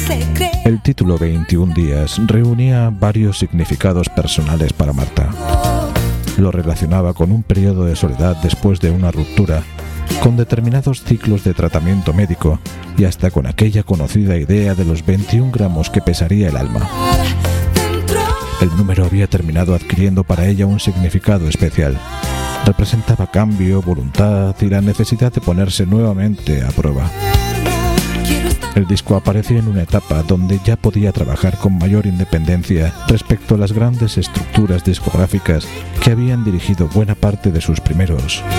El título 21 días reunía varios significados personales para Marta. Lo relacionaba con un periodo de soledad después de una ruptura, con determinados ciclos de tratamiento médico y hasta con aquella conocida idea de los 21 gramos que pesaría el alma. El número había terminado adquiriendo para ella un significado especial. Representaba cambio, voluntad y la necesidad de ponerse nuevamente a prueba. El disco aparecía en una etapa donde ya podía trabajar con mayor independencia respecto a las grandes estructuras discográficas que habían dirigido buena parte de sus primeros